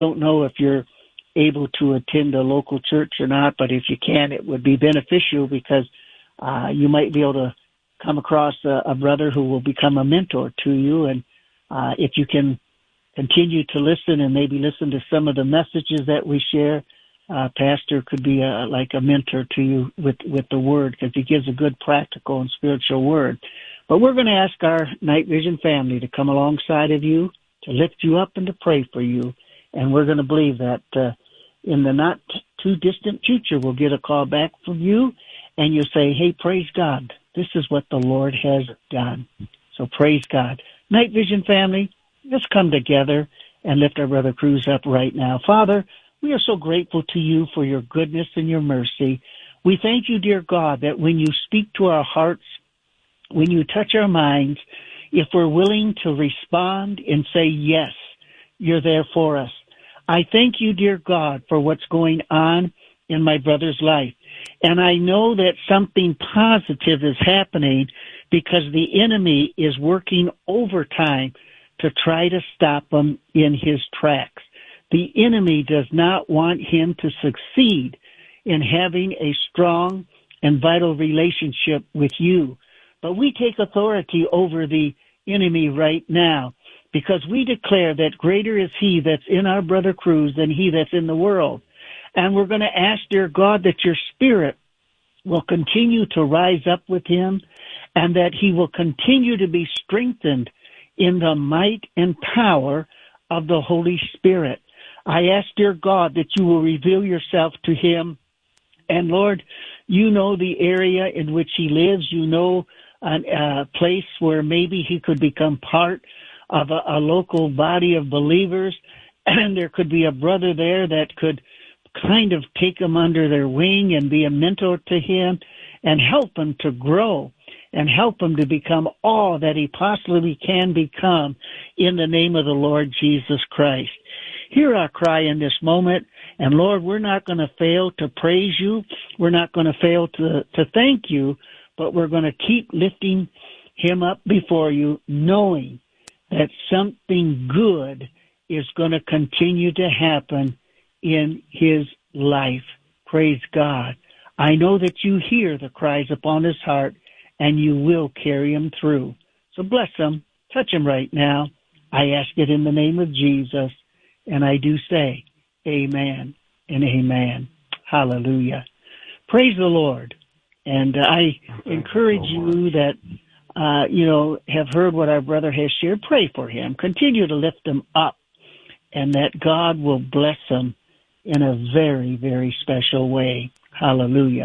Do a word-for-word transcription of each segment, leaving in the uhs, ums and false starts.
don't know if you're able to attend a local church or not, but if you can, it would be beneficial because uh, you might be able to come across a, a brother who will become a mentor to you. And uh, if you can continue to listen and maybe listen to some of the messages that we share, uh, Pastor could be a, like a mentor to you with, with the Word because he gives a good practical and spiritual word. But we're going to ask our Night Vision family to come alongside of you, to lift you up and to pray for you. And we're going to believe that uh, in the not too distant future, we'll get a call back from you and you'll say, hey, praise God. This is what the Lord has done. So praise God. Night Vision family, let's come together and lift our brother Cruz up right now. Father, we are so grateful to you for your goodness and your mercy. We thank you, dear God, that when you speak to our hearts, when you touch our minds, if we're willing to respond and say yes, you're there for us. I thank you, dear God, for what's going on in my brother's life. And I know that something positive is happening because the enemy is working overtime to try to stop him in his tracks. The enemy does not want him to succeed in having a strong and vital relationship with you. But we take authority over the enemy right now because we declare that greater is he that's in our brother Cruz than he that's in the world. And we're going to ask, dear God, that your spirit will continue to rise up with him and that he will continue to be strengthened in the might and power of the Holy Spirit. I ask, dear God, that you will reveal yourself to him. And Lord, you know the area in which he lives. You know a, a place where maybe he could become part of a, a local body of believers. And there could be a brother there that could kind of take him under their wing and be a mentor to him and help him to grow and help him to become all that he possibly can become in the name of the Lord Jesus Christ. Hear our cry in this moment, and Lord, we're not going to fail to praise you. We're not going to fail to, to thank you, but we're going to keep lifting him up before you, knowing that something good is going to continue to happen in his life. Praise God. I know that you hear the cries upon his heart, and you will carry him through. So bless him. Touch him right now. I ask it in the name of Jesus, and I do say amen and amen. Hallelujah. Praise the Lord. And I encourage you that, uh, you know, have heard what our brother has shared. Pray for him. Continue to lift him up, and that God will bless him in a very, very special way. Hallelujah.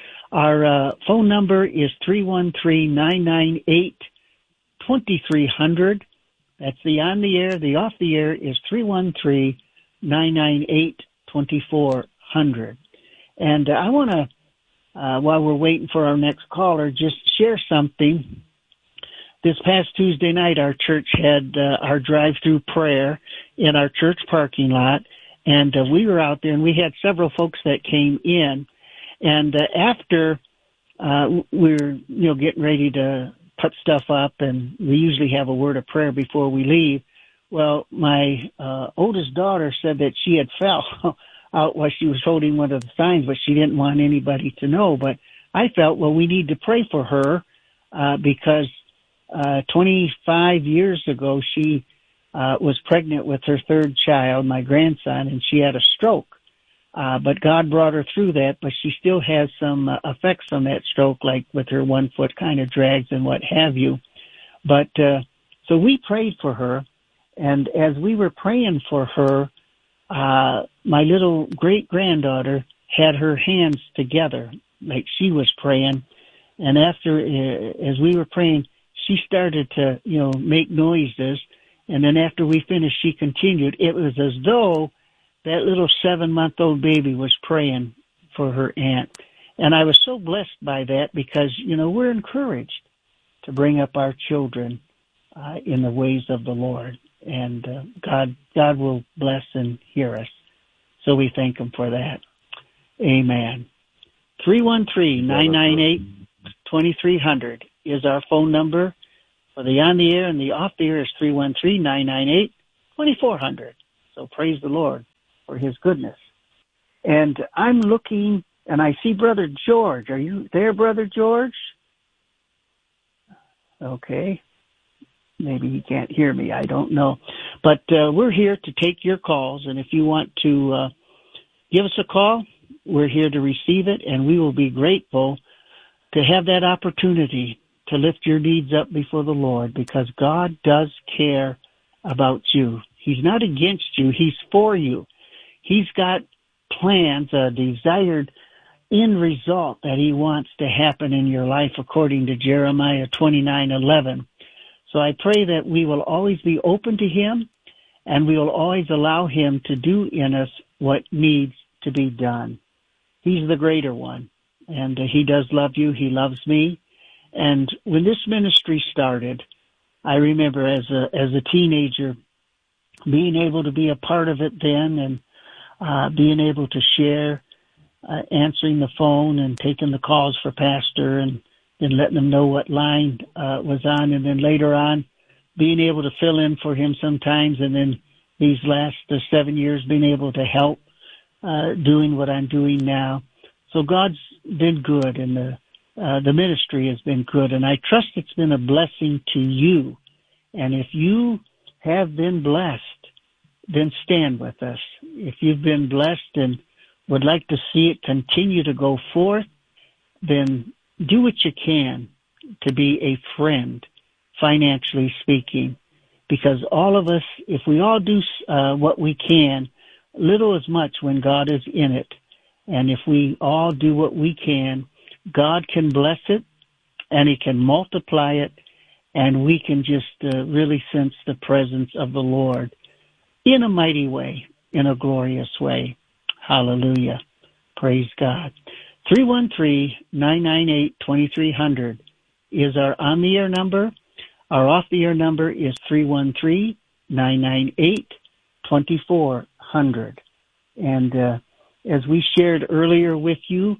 Our uh, phone number is three one three, nine nine eight, two three zero zero. That's the on the air. The off the air is three one three, nine nine eight, two four zero zero. And uh, I want to, uh, while we're waiting for our next caller, just share something. This past Tuesday night, our church had uh, our drive-through prayer in our church parking lot. And uh, we were out there, and we had several folks that came in. And uh, after uh, we were, you know, getting ready to put stuff up, and we usually have a word of prayer before we leave. Well, my uh, oldest daughter said that she had fell out while she was holding one of the signs, but she didn't want anybody to know. But I felt, well, we need to pray for her uh, because uh, twenty-five years ago she uh, was pregnant with her third child, my grandson, and she had a stroke. Uh, but God brought her through that, but she still has some uh, effects on that stroke, like with her one foot kind of drags and what have you. But uh, so we prayed for her, and as we were praying for her, uh, my little great-granddaughter had her hands together like she was praying, and after, uh, as we were praying, she started to, you know, make noises, and then after we finished, she continued. It was as though that little seven-month-old baby was praying for her aunt. And I was so blessed by that because, you know, we're encouraged to bring up our children uh, in the ways of the Lord. And uh, God God will bless and hear us. So we thank him for that. Amen. three one three, nine nine eight, two three zero zero is our phone number. For the on the air and the off the air is three one three, nine nine eight, two four zero zero. So praise the Lord for his goodness. And I'm looking, and I see Brother George. Are you there, Brother George? Okay. Maybe he can't hear me. I don't know. But uh, we're here to take your calls, and if you want to uh, give us a call, we're here to receive it, and we will be grateful to have that opportunity to lift your needs up before the Lord, because God does care about you. He's not against you. He's for you. He's got plans, a desired end result that he wants to happen in your life according to Jeremiah twenty-nine eleven. So I pray that we will always be open to him, and we will always allow him to do in us what needs to be done. He's the greater one, and uh, he does love you. He loves me. And when this ministry started, I remember as a as a teenager being able to be a part of it then, and uh, being able to share, uh, answering the phone and taking the calls for Pastor, and then letting them know what line uh, was on, and then later on being able to fill in for him sometimes, and then these last uh, seven years being able to help uh, doing what I'm doing now. So God's been good, and the uh, the ministry has been good, and I trust it's been a blessing to you. And if you have been blessed, then stand with us. If you've been blessed and would like to see it continue to go forth, then do what you can to be a friend, financially speaking, because all of us, if we all do uh, what we can, little is much when God is in it. And if we all do what we can, God can bless it, and he can multiply it, and we can just uh, really sense the presence of the Lord in a mighty way, in a glorious way. Hallelujah. Praise God. three one three, nine nine eight, two three zero zero is our on-the-air number. Our off-the-air number is three one three, nine nine eight, two four zero zero. And uh, as we shared earlier with you,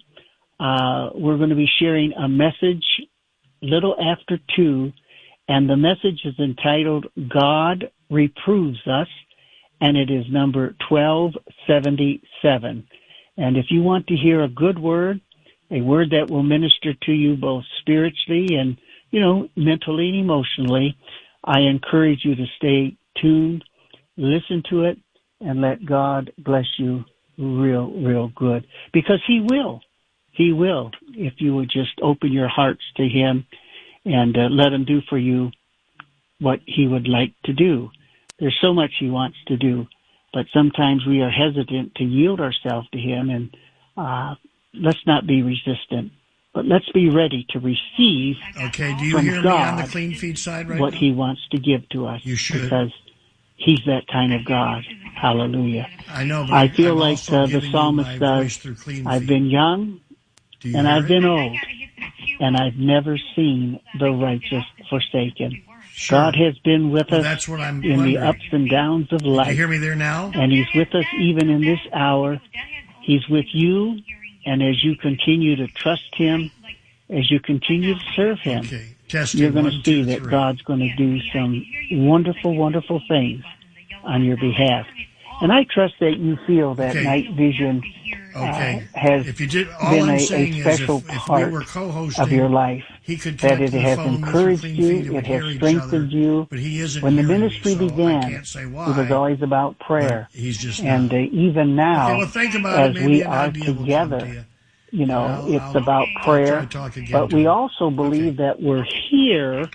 uh, we're going to be sharing a message little after two, and the message is entitled, God Reproves Us, and it is number twelve seventy-seven. And if you want to hear a good word, a word that will minister to you both spiritually and, you know, mentally and emotionally, I encourage you to stay tuned, listen to it, and let God bless you real, real good. Because he will. He will, if you would just open your hearts to him and uh, let him do for you what he would like to do. There's so much he wants to do, but sometimes we are hesitant to yield ourselves to him, and uh, let's not be resistant, but let's be ready to receive okay, do you from hear God me on the Clean Feed side right what now? he wants to give to us. You should. Because he's that kind of God. Hallelujah. I know, but I I'm, feel I'm like also uh, the giving psalmist you my says, voice through Clean I've Feed. been young Do you and hear I've it? been old, and I've never seen the righteous forsaken. Sure. God has been with Well, us that's what I'm in the wondering. ups and downs of Did you life, hear me there now? and he's with us even in this hour. He's with you, and as you continue to trust him, as you continue to serve him, Okay. Testing. you're going to One, see two, that three. God's going to do some wonderful, wonderful things on your behalf. And I trust that you feel that Okay. night vision uh, Okay. has If you did, all been I'm a, saying a is special if, if we part were co-hosting, of your life, he could that connect it to the has phone, me through encouraged Clean you, Feed, and it we'd has hear each other. strengthened you. But he isn't When the hearing ministry me, so began, I can't say why. it was always about prayer. But he's just And not. uh, even now, Okay, well, think about as it. Maybe we an are idea will come to together, you. you know, I'll- it's I'll- about I'll prayer, try to talk again but to we him. also believe Okay. that we're here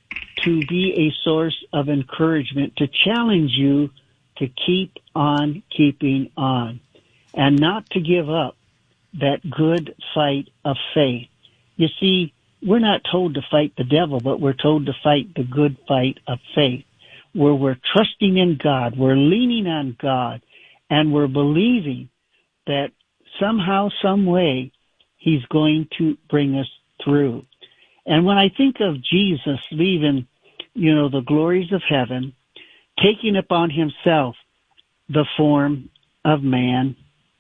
to be a source of encouragement, to challenge you to keep on keeping on, and not to give up that good fight of faith. You see, we're not told to fight the devil, but we're told to fight the good fight of faith, where we're trusting in God, we're leaning on God, and we're believing that somehow, some way, he's going to bring us through. And when I think of Jesus leaving, you know, the glories of heaven, taking upon himself the form of man,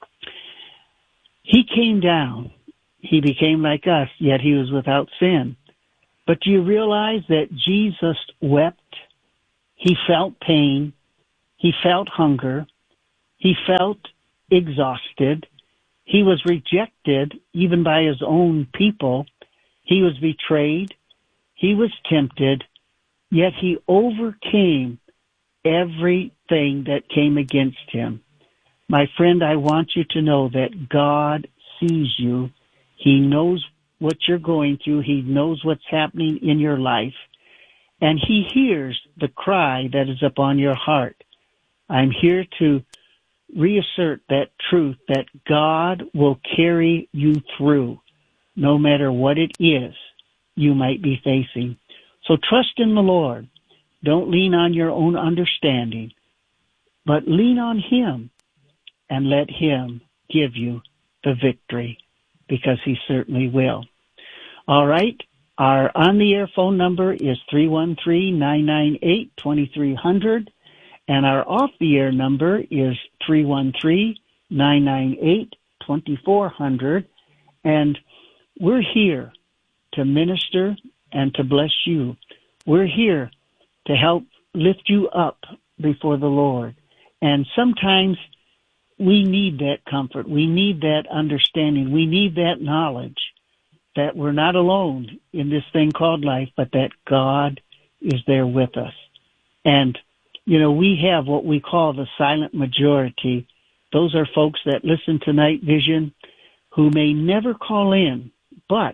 he came down. He became like us, yet he was without sin. But do you realize that Jesus wept? He felt pain. He felt hunger. He felt exhausted. He was rejected even by his own people. He was betrayed. He was tempted, yet he overcame everything that came against him. My friend, I want you to know that God sees you. He knows what you're going through. He knows what's happening in your life. And he hears the cry that is upon your heart. I'm here to reassert that truth, that God will carry you through, no matter what it is you might be facing. So trust in the Lord. Don't lean on your own understanding, but lean on Him and let Him give you the victory, because He certainly will. All right. Our on-the-air phone number is three one three, nine nine eight, two three zero zero, and our off-the-air number is three one three, nine nine eight, two four zero zero, and we're here to minister and to bless you. We're here to help lift you up before the Lord, and sometimes we need that comfort. We need that understanding. We need that knowledge that we're not alone in this thing called life, but that God is there with us. And, you know, we have what we call the silent majority. Those are folks that listen to Night Vision who may never call in, but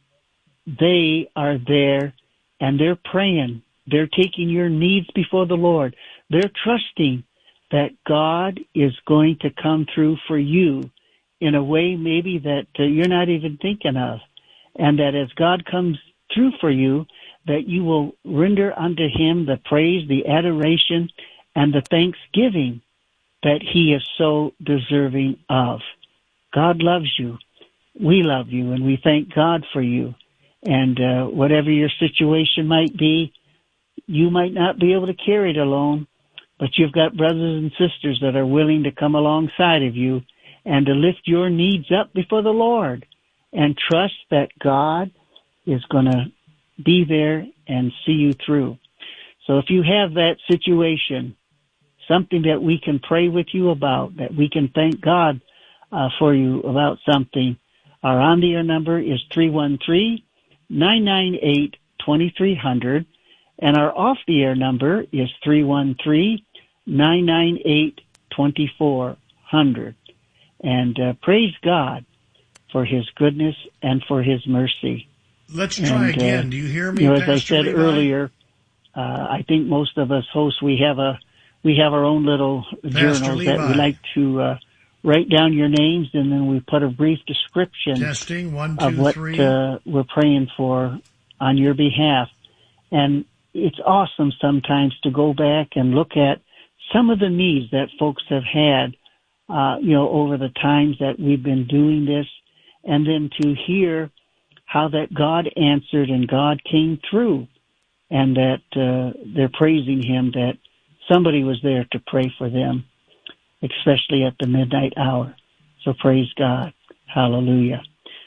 they are there and they're praying. They're taking your needs before the Lord. They're trusting that God is going to come through for you in a way maybe that uh, you're not even thinking of. And that as God comes through for you, that you will render unto Him the praise, the adoration, and the thanksgiving that He is so deserving of. God loves you. We love you, and we thank God for you. And uh, whatever your situation might be, you might not be able to carry it alone, but you've got brothers and sisters that are willing to come alongside of you and to lift your needs up before the Lord, and trust that God is going to be there and see you through. So if you have that situation, something that we can pray with you about, that we can thank God uh, for you about something, our on-the-air number is three one three, nine nine eight, two three zero zero, and our off-the-air number is three one three, nine nine eight, two four zero zero. And uh, praise God for His goodness and for His mercy. Let's try and, again. Uh, Do you hear me, you know, Pastor as I said Levi? earlier, uh, I think most of us hosts, we have a we have our own little Pastor journals Levi. that we like to uh, write down your names, and then we put a brief description Testing, one, two, of what three. uh, we're praying for on your behalf. And it's awesome sometimes to go back and look at some of the needs that folks have had, uh, you know, over the times that we've been doing this, and then to hear how that God answered and God came through, and that uh, they're praising Him, that somebody was there to pray for them, especially at the midnight hour. So praise God. Hallelujah.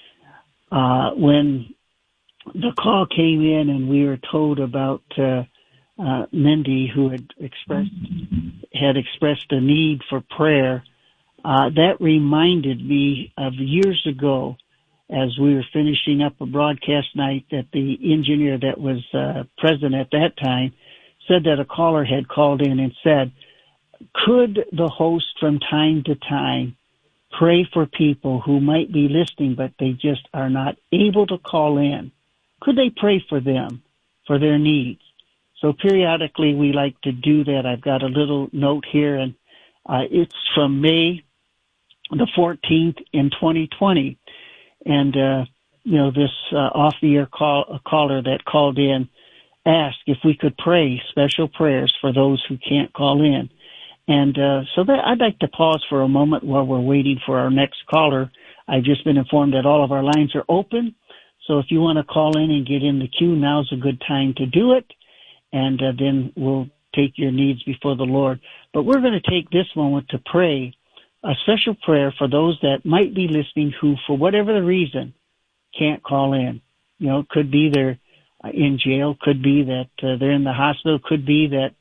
Uh, when the call came in and we were told about uh, uh, Mindy, who had expressed had expressed a need for prayer, uh, that reminded me of years ago, as we were finishing up a broadcast night, that the engineer that was uh, present at that time said that a caller had called in and said, could the host from time to time pray for people who might be listening but they just are not able to call in? Could they pray for them, for their needs? So periodically we like to do that. I've got a little note here, and uh, it's from May the fourteenth in twenty twenty. And, uh, you know, this uh, off-the-air call, a caller that called in asked if we could pray special prayers for those who can't call in. And uh, so that, I'd like to pause for a moment while we're waiting for our next caller. I've just been informed that all of our lines are open. So if you want to call in and get in the queue, now's a good time to do it. And uh, then we'll take your needs before the Lord. But we're going to take this moment to pray a special prayer for those that might be listening who, for whatever the reason, can't call in. You know, it could be they're in jail, could be that uh, they're in the hospital, could be that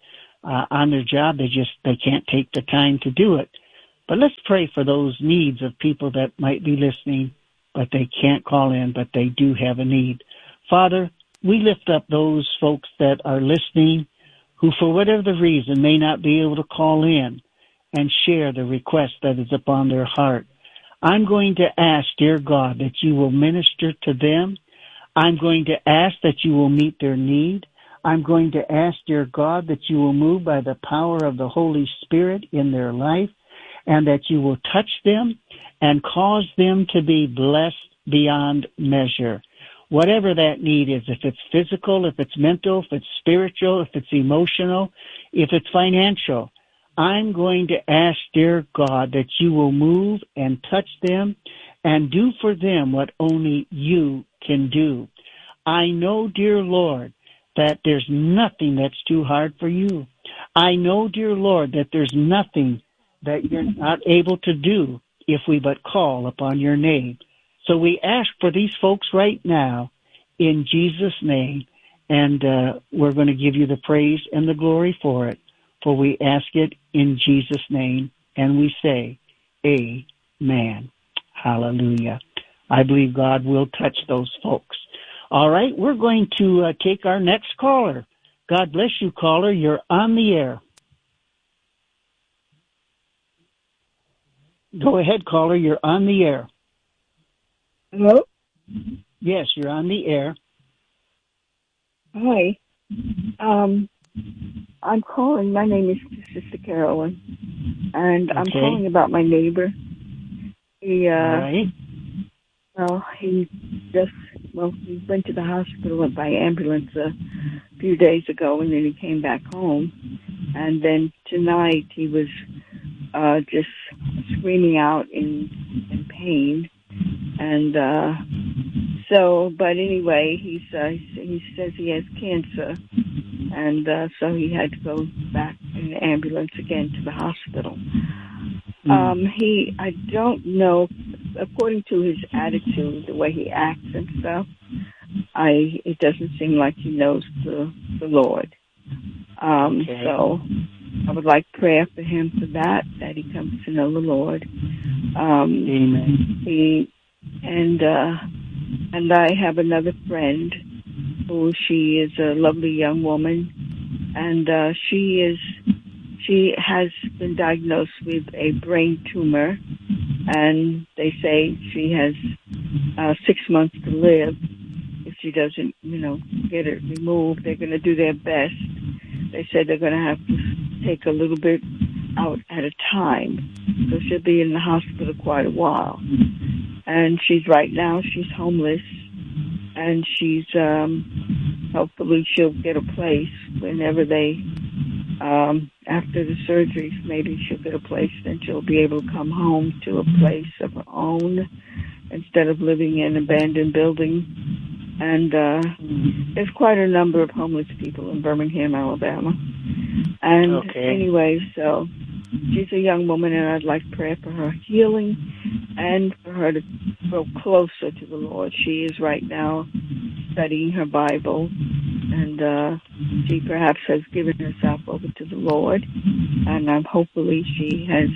uh, on their job. They just, they can't take the time to do it. But let's pray for those needs of people that might be listening, but they can't call in, but they do have a need. Father, we lift up those folks that are listening who, for whatever the reason, may not be able to call in and share the request that is upon their heart. I'm going to ask, dear God, that you will minister to them. I'm going to ask that you will meet their need. I'm going to ask, dear God, that you will move by the power of the Holy Spirit in their life, and that you will touch them and cause them to be blessed beyond measure. Whatever that need is, if it's physical, if it's mental, if it's spiritual, if it's emotional, if it's financial, I'm going to ask, dear God, that you will move and touch them and do for them what only you can do. I know, dear Lord, that there's nothing that's too hard for you. I know, dear Lord, that there's nothing that you're not able to do if we but call upon your name. So we ask for these folks right now in Jesus' name, and uh, we're going to give you the praise and the glory for it, for we ask it in Jesus' name, and we say, amen. Hallelujah. I believe God will touch those folks. All right, we're going to uh, take our next caller. God bless you, caller. You're on the air. Go ahead, caller. You're on the air. Hello? Yes, you're on the air. Hi. Um, I'm calling. My name is Sister Carolyn, and I'm Okay. calling about my neighbor. He, uh, All right. well, he just, well, he went to the hospital by ambulance a few days ago, and then he came back home. And then tonight he was uh, just screaming out in, in pain. And uh, so, but anyway, he's uh, he says he has cancer, and uh, so he had to go back in the ambulance again to the hospital. Mm. Um, he, I don't know, according to his attitude, the way he acts and stuff, I it doesn't seem like he knows the the Lord. Um, okay. So I would like prayer for him for that, that he comes to know the Lord. Um, Amen. He and uh, and I have another friend who she is a lovely young woman, and uh, she is she has been diagnosed with a brain tumor, and they say she has uh, six months to live. If she doesn't, you know, get it removed, they're going to do their best. They said they're going to have to take a little bit out at a time, so she'll be in the hospital quite a while. And she's right now, she's homeless, and she's, um, hopefully she'll get a place whenever they, um, after the surgeries, maybe she'll get a place, then she'll be able to come home to a place of her own instead of living in an abandoned building. And, uh, there's quite a number of homeless people in Birmingham, Alabama. And okay. anyway, so she's a young woman, and I'd like prayer for her healing and for her to grow closer to the Lord. She is right now studying her Bible, and uh, she perhaps has given herself over to the Lord, and um, hopefully she has,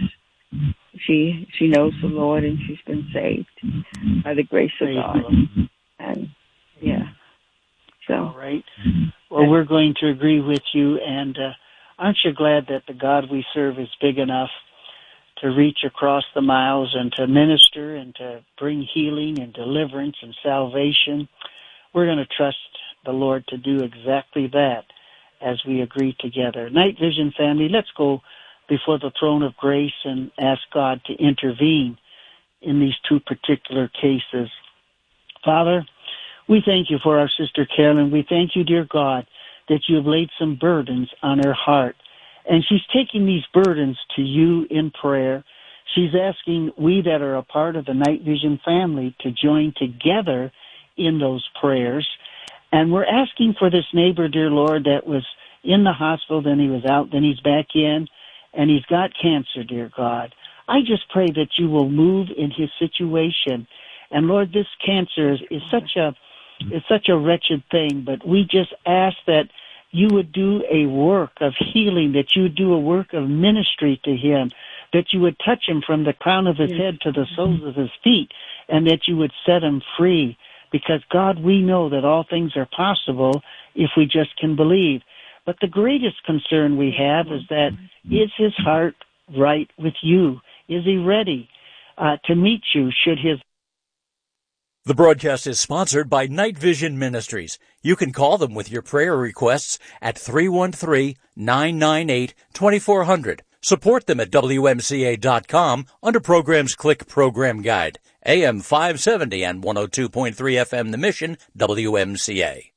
she she knows the Lord, and she's been saved by the grace of God. And yeah, so all right. Well, we're going to agree with you, and uh, aren't you glad that the God we serve is big enough to reach across the miles and to minister and to bring healing and deliverance and salvation? We're going to trust the Lord to do exactly that as we agree together. Night Vision family, let's go before the throne of grace and ask God to intervene in these two particular cases. Father, we thank you for our sister Carolyn. We thank you, dear God, that you have laid some burdens on her heart. And she's taking these burdens to you in prayer. She's asking we that are a part of the Night Vision family to join together in those prayers. And we're asking for this neighbor, dear Lord, that was in the hospital, then he was out, then he's back in, and he's got cancer, dear God. I just pray that you will move in his situation. And Lord, this cancer is, is such a is such a wretched thing, but we just ask that you would do a work of healing, that you would do a work of ministry to him, that you would touch him from the crown of his Yes. head to the soles of his feet, and that you would set him free. Because, God, we know that all things are possible if we just can believe. But the greatest concern we have is that, is his heart right with you? Is he ready uh, to meet you should his... The broadcast is sponsored by Night Vision Ministries. You can call them with your prayer requests at three one three, nine nine eight, two four zero zero. Support them at W M C A dot com under Programs Click Program Guide. A M five seventy and one oh two point three F M The Mission, W M C A.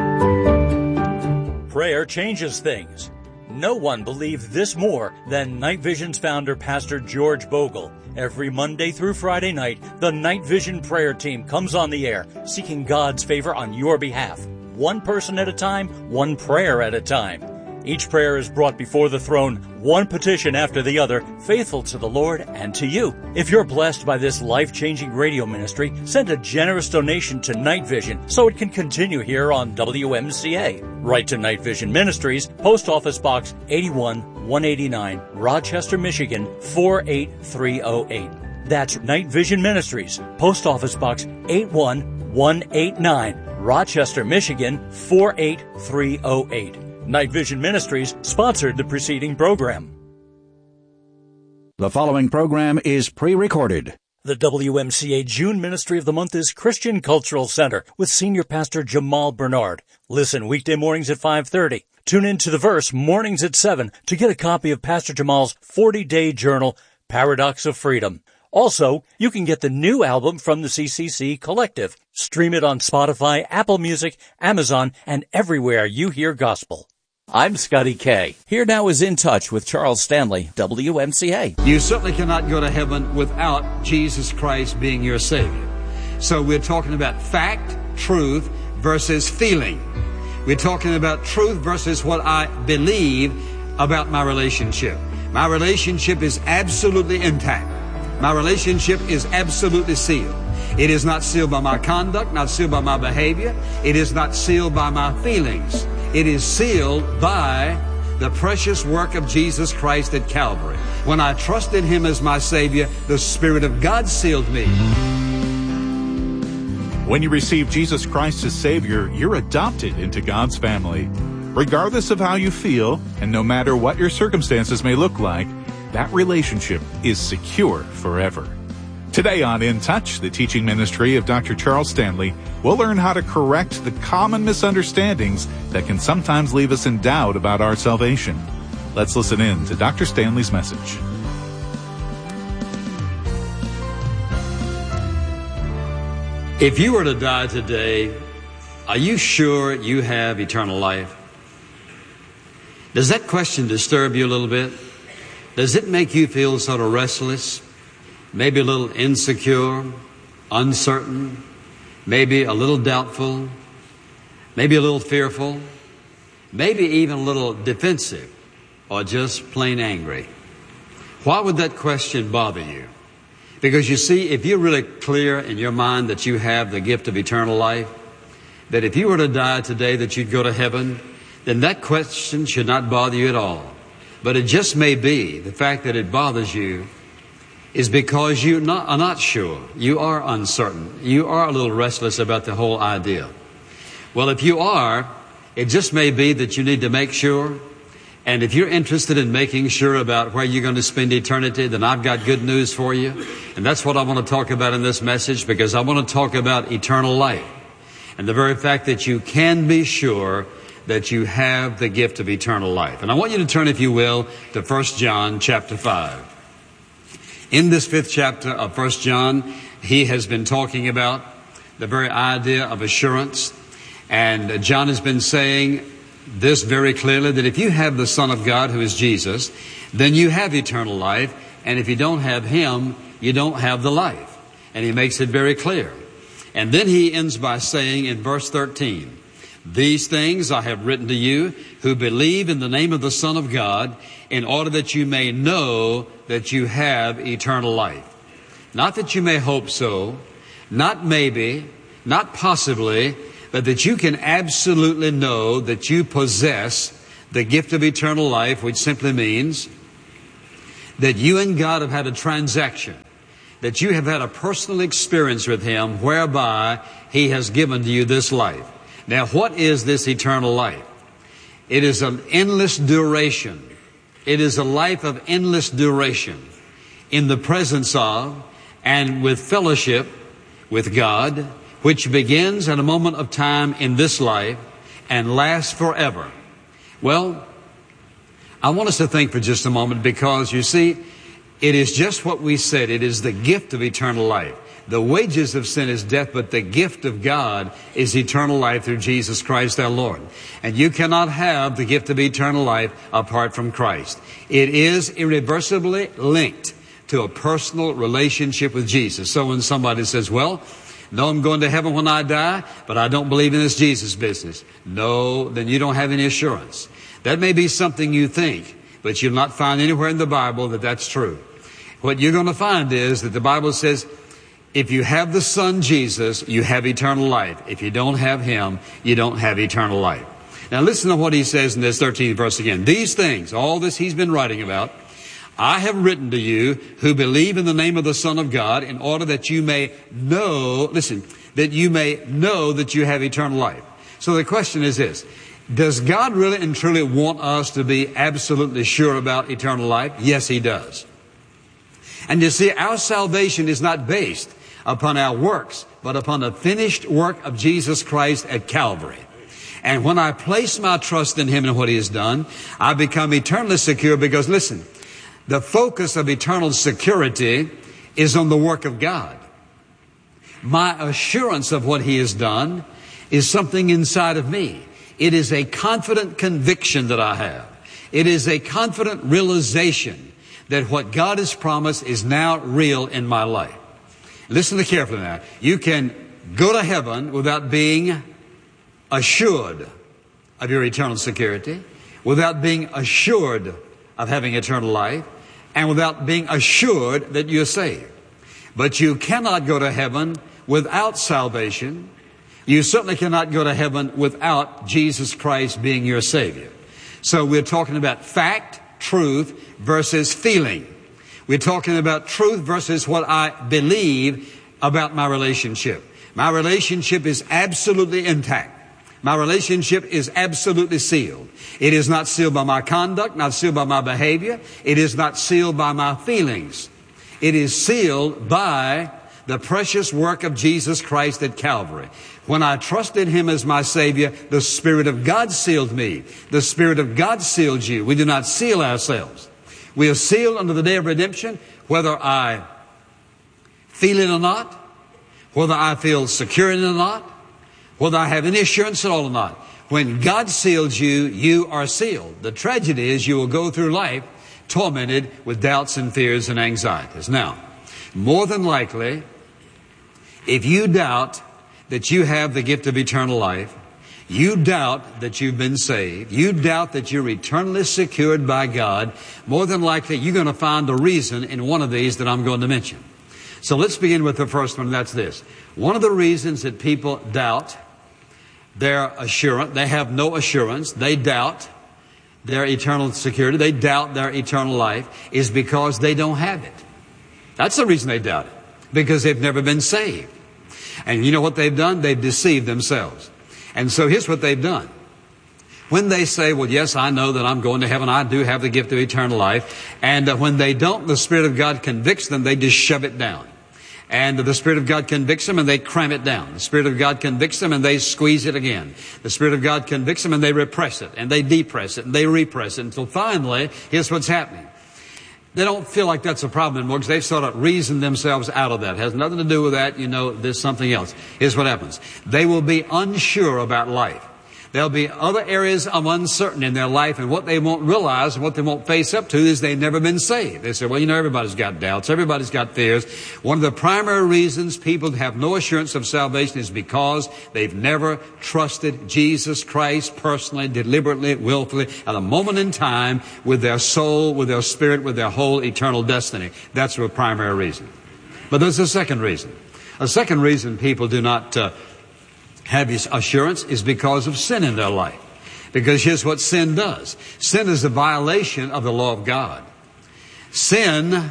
Prayer changes things. No one believed this more than Night Vision's founder, Pastor George Bogle. Every Monday through Friday night, the Night Vision prayer team comes on the air, seeking God's favor on your behalf. One person at a time, one prayer at a time. Each prayer is brought before the throne, one petition after the other, faithful to the Lord and to you. If you're blessed by this life-changing radio ministry, send a generous donation to Night Vision so it can continue here on W M C A. Write to Night Vision Ministries, Post Office Box eighty-one one eighty-nine, Rochester, Michigan four eight three oh eight. That's Night Vision Ministries, Post Office Box eighty-one one eighty-nine, Rochester, Michigan four eight three oh eight. Night Vision Ministries sponsored the preceding program. The following program is pre-recorded. The W M C A June Ministry of the Month is Christian Cultural Center with Senior Pastor Jamal Bernard. Listen weekday mornings at five thirty. Tune in to The Verse mornings at seven to get a copy of Pastor Jamal's forty-day journal, Paradox of Freedom. Also, you can get the new album from the C C C Collective. Stream it on Spotify, Apple Music, Amazon, and everywhere you hear gospel. I'm Scotty K. Here now is In Touch with Charles Stanley, W M C A. You certainly cannot go to heaven without Jesus Christ being your Savior. So we're talking about fact, truth, versus feeling. We're talking about truth versus what I believe about my relationship. My relationship is absolutely intact. My relationship is absolutely sealed. It is not sealed by my conduct, not sealed by my behavior. It is not sealed by my feelings. It is sealed by the precious work of Jesus Christ at Calvary. When I trusted Him as my Savior, the Spirit of God sealed me. When you receive Jesus Christ as Savior, you're adopted into God's family. Regardless of how you feel, and no matter what your circumstances may look like, that relationship is secure forever. Today on In Touch, the teaching ministry of Doctor Charles Stanley, we'll learn how to correct the common misunderstandings that can sometimes leave us in doubt about our salvation. Let's listen in to Doctor Stanley's message. If you were to die today, are you sure you have eternal life? Does that question disturb you a little bit? Does it make you feel sort of restless? Maybe a little insecure, uncertain, maybe a little doubtful, maybe a little fearful, maybe even a little defensive, or just plain angry? Why would that question bother you? Because you see, if you're really clear in your mind that you have the gift of eternal life, that if you were to die today that you'd go to heaven, then that question should not bother you at all. But it just may be the fact that it bothers you is because you not, are not sure. You are uncertain. You are a little restless about the whole idea. Well, if you are, it just may be that you need to make sure. And if you're interested in making sure about where you're going to spend eternity, then I've got good news for you. And that's what I want to talk about in this message, because I want to talk about eternal life. And the very fact that you can be sure that you have the gift of eternal life. And I want you to turn, if you will, to First John chapter five. In this fifth chapter of First John, he has been talking about the very idea of assurance. And John has been saying this very clearly, that if you have the Son of God, who is Jesus, then you have eternal life. And if you don't have Him, you don't have the life. And he makes it very clear. And then he ends by saying in verse thirteen, "These things I have written to you who believe in the name of the Son of God, in order that you may know that you have eternal life." Not that you may hope so, not maybe, not possibly, but that you can absolutely know that you possess the gift of eternal life, which simply means that you and God have had a transaction, that you have had a personal experience with Him whereby He has given to you this life. Now, what is this eternal life? It is an endless duration. It is a life of endless duration in the presence of and with fellowship with God, which begins at a moment of time in this life and lasts forever. Well, I want us to think for just a moment, because you see, it is just what we said. It is the gift of eternal life. The wages of sin is death, but the gift of God is eternal life through Jesus Christ our Lord. And you cannot have the gift of eternal life apart from Christ. It is irreversibly linked to a personal relationship with Jesus. So when somebody says, well, no, I'm going to heaven when I die, but I don't believe in this Jesus business. No, then you don't have any assurance. That may be something you think, but you'll not find anywhere in the Bible that that's true. What you're going to find is that the Bible says, if you have the Son Jesus, you have eternal life. If you don't have Him, you don't have eternal life. Now listen to what He says in this thirteenth verse again. These things, all this He's been writing about, I have written to you who believe in the name of the Son of God, in order that you may know, listen, that you may know that you have eternal life. So the question is this: does God really and truly want us to be absolutely sure about eternal life? Yes, He does. And you see, our salvation is not based upon our works, but upon the finished work of Jesus Christ at Calvary. And when I place my trust in Him and what He has done, I become eternally secure, because, listen, the focus of eternal security is on the work of God. My assurance of what He has done is something inside of me. It is a confident conviction that I have. It is a confident realization that what God has promised is now real in my life. Listen to carefully now. You can go to heaven without being assured of your eternal security, without being assured of having eternal life, and without being assured that you're saved. But you cannot go to heaven without salvation. You certainly cannot go to heaven without Jesus Christ being your Savior. So we're talking about fact, truth, versus feeling. We're talking about truth versus what I believe about my relationship. My relationship is absolutely intact. My relationship is absolutely sealed. It is not sealed by my conduct, not sealed by my behavior. It is not sealed by my feelings. It is sealed by the precious work of Jesus Christ at Calvary. When I trusted Him as my Savior, the Spirit of God sealed me. The Spirit of God sealed you. We do not seal ourselves. We are sealed under the day of redemption, whether I feel it or not, whether I feel secure in it or not, whether I have any assurance at all or not. When God seals you, you are sealed. The tragedy is you will go through life tormented with doubts and fears and anxieties. Now, more than likely, if you doubt that you have the gift of eternal life, you doubt that you've been saved, you doubt that you're eternally secured by God, more than likely you're going to find a reason in one of these that I'm going to mention. So let's begin with the first one, and that's this. One of the reasons that people doubt their assurance, they have no assurance, they doubt their eternal security, they doubt their eternal life, is because they don't have it. That's the reason they doubt it, because they've never been saved. And you know what they've done? They've deceived themselves. And so here's what they've done. When they say, well, yes, I know that I'm going to heaven, I do have the gift of eternal life, and uh, when they don't, the Spirit of God convicts them, they just shove it down. And the Spirit of God convicts them and they cram it down. The Spirit of God convicts them and they squeeze it again. The Spirit of God convicts them and they repress it and they depress it and they repress it until finally, here's what's happening. They don't feel like that's a problem anymore because they've sort of reasoned themselves out of that. It has nothing to do with that. You know, there's something else. Here's what happens. They will be unsure about life. There'll be other areas of uncertainty in their life, and what they won't realize and what they won't face up to is they've never been saved. They say, well, you know, everybody's got doubts. Everybody's got fears. One of the primary reasons people have no assurance of salvation is because they've never trusted Jesus Christ personally, deliberately, willfully, at a moment in time with their soul, with their spirit, with their whole eternal destiny. That's the primary reason. But there's a second reason. A second reason people do not uh, have assurance is because of sin in their life. Because here's what sin does. Sin is a violation of the law of God. Sin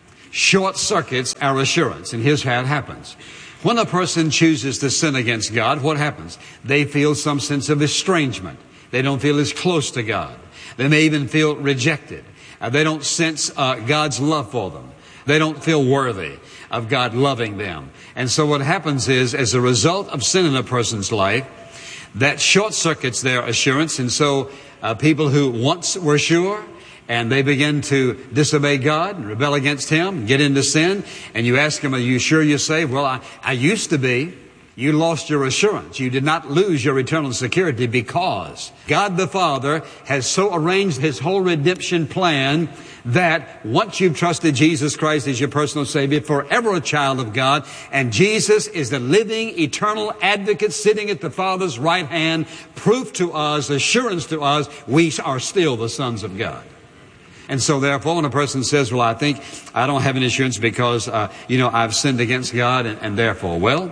short circuits our assurance. And here's how it happens. When a person chooses to sin against God, what happens? They feel some sense of estrangement. They don't feel as close to God. They may even feel rejected. Uh, they don't sense uh, God's love for them. They don't feel worthy of God loving them. And so what happens is, as a result of sin in a person's life, that short circuits their assurance. And so uh, people who once were sure, and they begin to disobey God and rebel against Him, get into sin, and you ask them, are you sure you're saved? Well, I, I used to be. You lost your assurance. You did not lose your eternal security because God the Father has so arranged His whole redemption plan that once you've trusted Jesus Christ as your personal Savior, forever a child of God, and Jesus is the living, eternal advocate sitting at the Father's right hand, proof to us, assurance to us, we are still the sons of God. And so therefore, when a person says, well, I think I don't have an assurance because, uh, you know, I've sinned against God, and, and therefore, well,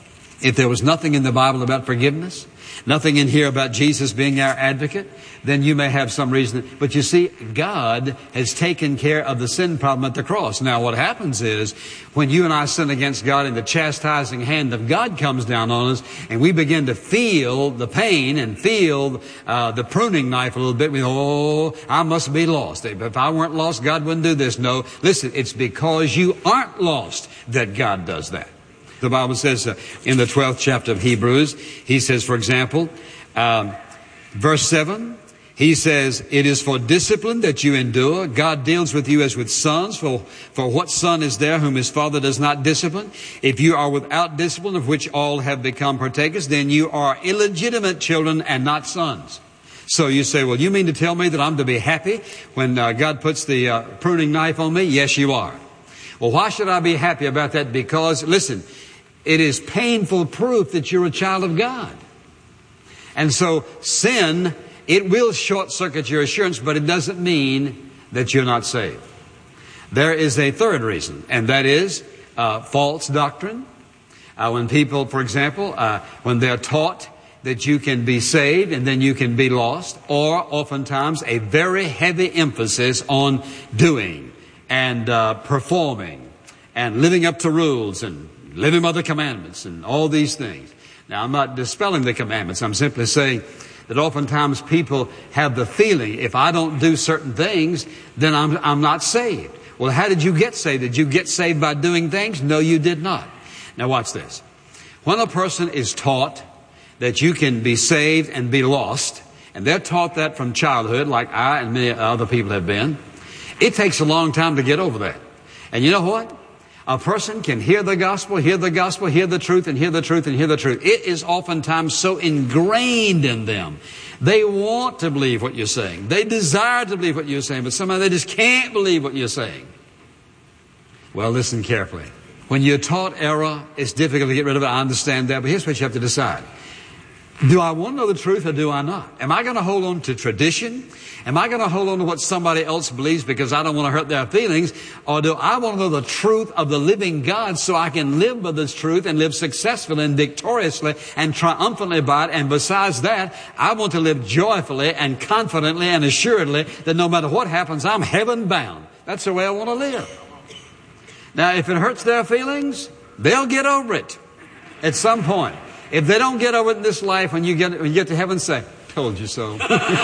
if there was nothing in the Bible about forgiveness, nothing in here about Jesus being our advocate, then you may have some reason. But you see, God has taken care of the sin problem at the cross. Now, what happens is, when you and I sin against God and the chastising hand of God comes down on us, and we begin to feel the pain and feel uh, the pruning knife a little bit, we go, oh, I must be lost. If I weren't lost, God wouldn't do this. No, listen, it's because you aren't lost that God does that. The Bible says uh, in the twelfth chapter of Hebrews, he says, for example, um, verse seven, he says, it is for discipline that you endure. God deals with you as with sons. For, for what son is there whom his father does not discipline? If you are without discipline, of which all have become partakers, then you are illegitimate children and not sons. So you say, well, you mean to tell me that I'm to be happy when uh, God puts the uh, pruning knife on me? Yes, you are. Well, why should I be happy about that? Because, listen, it is painful proof that you're a child of God. And so sin, it will short-circuit your assurance, but it doesn't mean that you're not saved. There is a third reason, and that is uh, false doctrine. Uh, when people, for example, uh, when they're taught that you can be saved and then you can be lost, or oftentimes a very heavy emphasis on doing and uh, performing and living up to rules and living by the commandments and all these things. Now, I'm not dispelling the commandments. I'm simply saying that oftentimes people have the feeling, if I don't do certain things, then I'm, I'm not saved. Well, how did you get saved? Did you get saved by doing things? No, you did not. Now, watch this. When a person is taught that you can be saved and be lost, and they're taught that from childhood, like I and many other people have been, it takes a long time to get over that. And you know what? A person can hear the gospel, hear the gospel, hear the truth, and hear the truth, and hear the truth. It is oftentimes so ingrained in them. They want to believe what you're saying. They desire to believe what you're saying, but somehow they just can't believe what you're saying. Well, listen carefully. When you're taught error, it's difficult to get rid of it. I understand that, but here's what you have to decide. Do I want to know the truth or do I not? Am I going to hold on to tradition? Am I going to hold on to what somebody else believes because I don't want to hurt their feelings? Or do I want to know the truth of the living God so I can live by this truth and live successfully and victoriously and triumphantly by it? And besides that, I want to live joyfully and confidently and assuredly that no matter what happens, I'm heaven bound. That's the way I want to live. Now, if it hurts their feelings, they'll get over it at some point. If they don't get over it in this life, when you get when you get to heaven, say, told you so.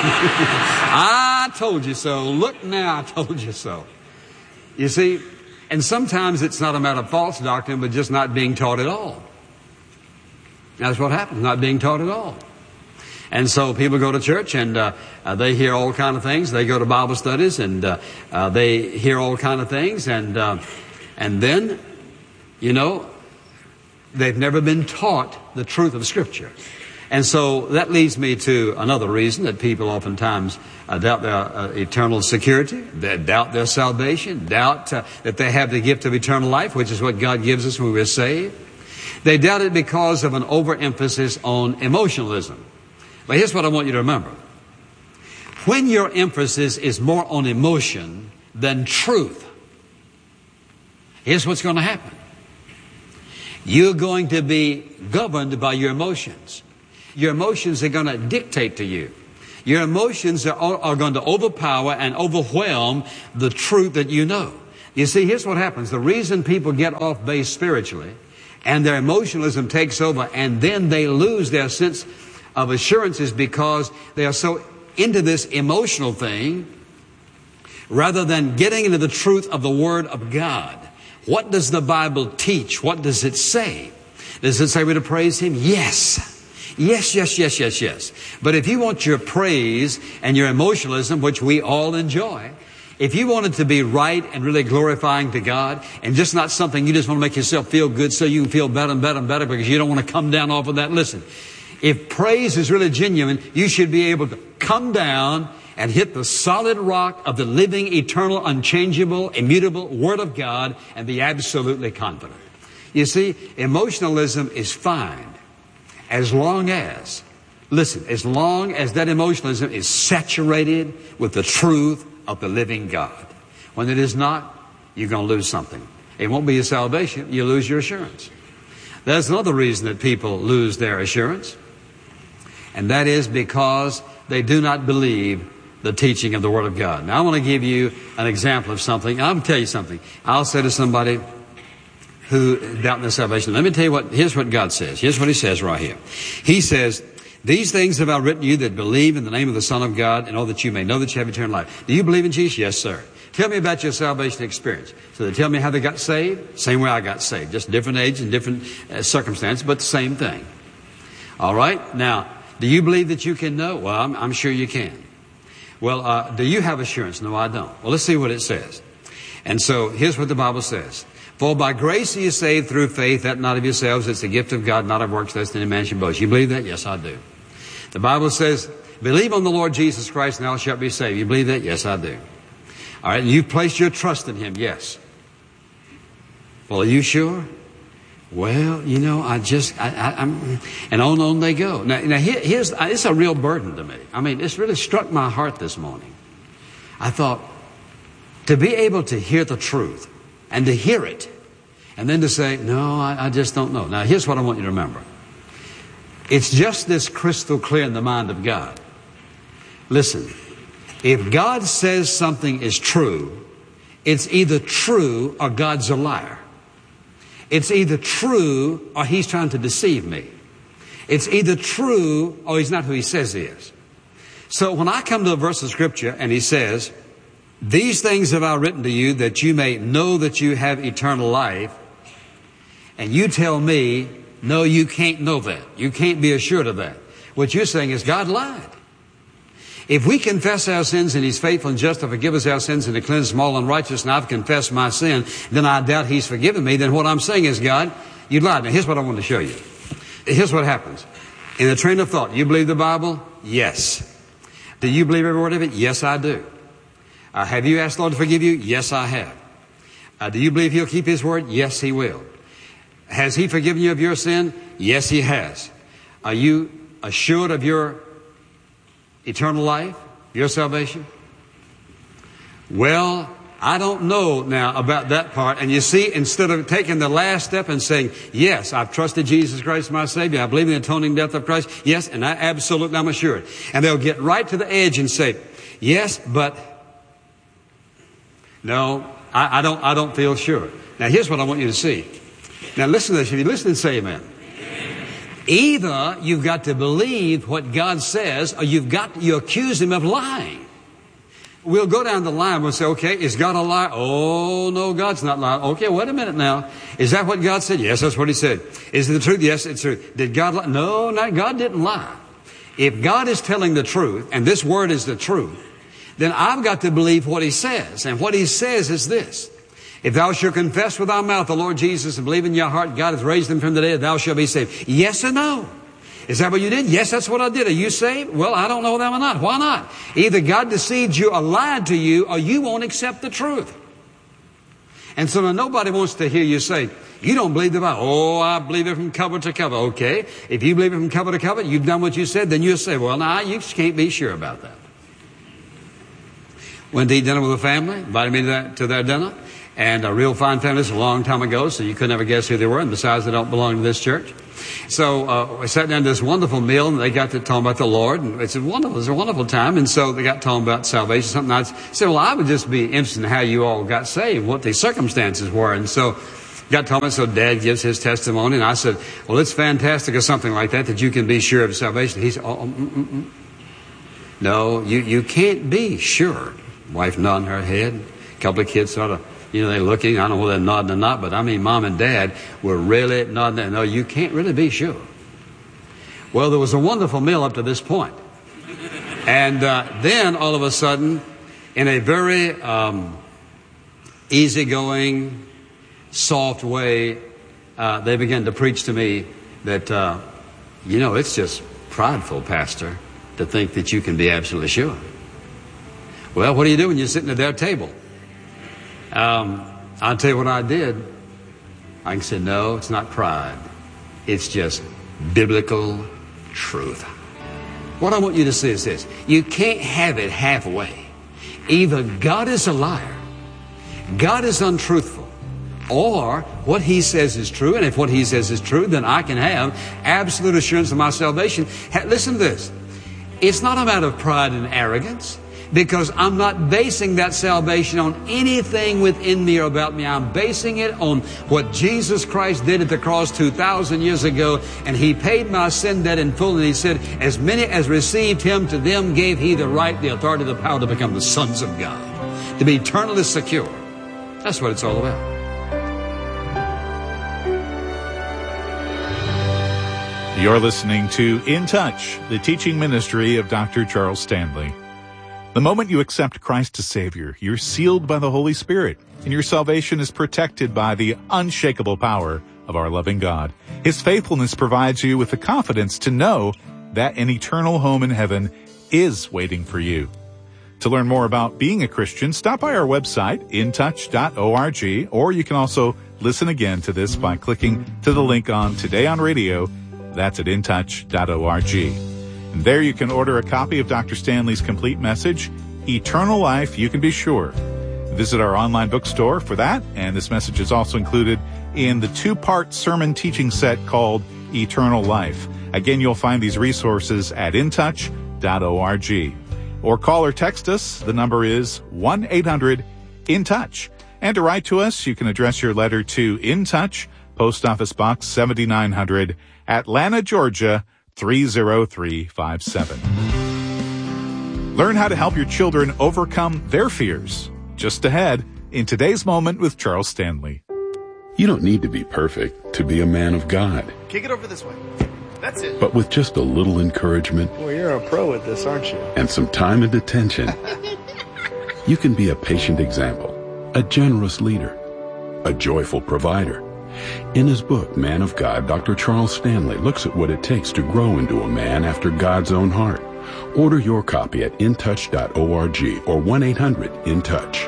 I told you so. Look now, I told you so. You see, and sometimes it's not a matter of false doctrine, but just not being taught at all. That's what happens, not being taught at all. And so people go to church and uh, uh, they hear all kind of things. They go to Bible studies and uh, uh, they hear all kind of things. And, uh, and then, you know, they've never been taught the truth of Scripture. And so that leads me to another reason that people oftentimes uh, doubt their uh, eternal security, they doubt their salvation, doubt uh, that they have the gift of eternal life, which is what God gives us when we're saved. They doubt it because of an overemphasis on emotionalism. But here's what I want you to remember. When your emphasis is more on emotion than truth, here's what's going to happen. You're going to be governed by your emotions. Your emotions are going to dictate to you. Your emotions are, are going to overpower and overwhelm the truth that you know. You see, here's what happens. The reason people get off base spiritually and their emotionalism takes over and then they lose their sense of assurance is because they are so into this emotional thing rather than getting into the truth of the Word of God. What does the Bible teach? What does it say? Does it say we're to praise Him? Yes. Yes, yes, yes, yes, yes. But if you want your praise and your emotionalism, which we all enjoy, if you want it to be right and really glorifying to God and just not something you just want to make yourself feel good so you can feel better and better and better because you don't want to come down off of that, listen, if praise is really genuine, you should be able to come down and hit the solid rock of the living, eternal, unchangeable, immutable Word of God and be absolutely confident. You see, emotionalism is fine as long as, listen, as long as that emotionalism is saturated with the truth of the living God. When it is not, you're going to lose something. It won't be your salvation. You lose your assurance. There's another reason that people lose their assurance, and that is because they do not believe the teaching of the Word of God. Now, I want to give you an example of something. I'm going to tell you something. I'll say to somebody who doubt in their salvation, let me tell you what, here's what God says. Here's what He says right here. He says, these things have I written to you that believe in the name of the Son of God and all that you may know that you have eternal life. Do you believe in Jesus? Yes, sir. Tell me about your salvation experience. So they tell me how they got saved. Same way I got saved. Just different age and different uh, circumstances, but the same thing. All right? Now, do you believe that you can know? Well, I'm, I'm sure you can. Well, uh, do you have assurance? No, I don't. Well, let's see what it says. And so here's what the Bible says. For by grace are you saved through faith, that not of yourselves, it's the gift of God, not of works, lest any man should boast. You believe that? Yes, I do. The Bible says, believe on the Lord Jesus Christ and thou shalt be saved. You believe that? Yes, I do. All right, and you've placed your trust in Him? Yes. Well, are you sure? Well, you know, I just, I, I, I'm, and on and on they go. Now, now here, here's, it's a real burden to me. I mean, it's really struck my heart this morning. I thought, to be able to hear the truth and to hear it, and then to say, no, I, I just don't know. Now, here's what I want you to remember. It's just this crystal clear in the mind of God. Listen, if God says something is true, it's either true or God's a liar. It's either true or He's trying to deceive me. It's either true or He's not who He says He is. So when I come to a verse of Scripture and He says, these things have I written to you that you may know that you have eternal life, and you tell me, no, you can't know that. You can't be assured of that. What you're saying is God lied. If we confess our sins and He's faithful and just to forgive us our sins and to cleanse us from all unrighteousness, and I've confessed my sin, then I doubt He's forgiven me, then what I'm saying is, God, you lied. Now here's what I want to show you. Here's what happens. In a train of thought, you believe the Bible? Yes. Do you believe every word of it? Yes, I do. Uh, have you asked the Lord to forgive you? Yes, I have. Uh, do you believe He'll keep His word? Yes, He will. Has He forgiven you of your sin? Yes, He has. Are you assured of your eternal life, your salvation? Well, I don't know now about that part. And you see, instead of taking the last step and saying, yes, I've trusted Jesus Christ, my Savior. I believe in the atoning death of Christ. Yes, and I absolutely, I'm assured. And they'll get right to the edge and say, yes, but no, I, I don't, I don't feel sure. Now, here's what I want you to see. Now, listen to this. If you listen and say amen. Either you've got to believe what God says, or you've got, you accuse Him of lying. We'll go down the line. We'll say, okay, is God a liar? Oh, no, God's not lying. Okay, wait a minute now. Is that what God said? Yes, that's what He said. Is it the truth? Yes, it's true. Did God lie? No, not, God didn't lie. If God is telling the truth, and this word is the truth, then I've got to believe what He says. And what He says is this. If thou shalt confess with thy mouth the Lord Jesus and believe in your heart God hath raised Him from the dead, thou shalt be saved. Yes or no? Is that what you did? Yes, that's what I did. Are you saved? Well, I don't know them or not. Why not? Either God deceived you or lied to you, or you won't accept the truth. And so now nobody wants to hear you say, you don't believe the Bible. Oh, I believe it from cover to cover. Okay. If you believe it from cover to cover, you've done what you said, then you'll say, well, now you just can't be sure about that. Went to eat dinner with a family, invited me to, that, to their dinner. and a real fine families a long time ago, so you could never guess who they were, and besides, they don't belong to this church. So uh, we sat down to this wonderful meal, and they got to talking about the Lord, and it's a wonderful, it's a wonderful time. And so they got talking about salvation, something. I said, well, I would just be interested in how you all got saved, what the circumstances were. And so got talking about, so Dad gives his testimony, and I said, well, it's fantastic or something like that, that you can be sure of salvation. He said, oh, mm, mm, mm. No, you, you can't be sure. Wife nodding her head, a couple of kids sort of, you know, they're looking. I don't know whether they're nodding or not, but I mean, Mom and Dad were really nodding. No, you can't really be sure. Well, there was a wonderful meal up to this point. And uh, then, all of a sudden, in a very um, easygoing, soft way, uh, they began to preach to me that, uh, you know, it's just prideful, Pastor, to think that you can be absolutely sure. Well, what do you do when you're sitting at their table? Um, I'll tell you what I did. I can say, no, it's not pride. It's just biblical truth. What I want you to see is this. You can't have it halfway. Either God is a liar, God is untruthful, or what He says is true, and if what He says is true, then I can have absolute assurance of my salvation. Listen to this. It's not a matter of pride and arrogance, because I'm not basing that salvation on anything within me or about me. I'm basing it on what Jesus Christ did at the cross two thousand years ago, and He paid my sin debt in full, and He said, as many as received Him, to them gave He the right, the authority, the power to become the sons of God, to be eternally secure. That's what it's all about. You're listening to In Touch, the teaching ministry of Doctor Charles Stanley. The moment you accept Christ as Savior, you're sealed by the Holy Spirit, and your salvation is protected by the unshakable power of our loving God. His faithfulness provides you with the confidence to know that an eternal home in heaven is waiting for you. To learn more about being a Christian, stop by our website, in touch dot org, or you can also listen again to this by clicking to the link on Today on Radio. That's at in touch dot org. And there you can order a copy of Doctor Stanley's complete message, Eternal Life, You Can Be Sure. Visit our online bookstore for that, and this message is also included in the two-part sermon teaching set called Eternal Life. Again, you'll find these resources at in touch dot org. Or call or text us. The number is one eight hundred in touch. And to write to us, you can address your letter to In Touch, Post Office Box seventy-nine hundred, Atlanta, Georgia, three oh three five seven. Learn how to help your children overcome their fears. Just ahead, in Today's Moment with Charles Stanley. You don't need to be perfect to be a man of God. Kick it over this way. That's it. But with just a little encouragement... Boy, you're a pro at this, aren't you? ...and some time and attention, you can be a patient example, a generous leader, a joyful provider. In his book, Man of God, Doctor Charles Stanley looks at what it takes to grow into a man after God's own heart. Order your copy at in touch dot org or one eight hundred in touch.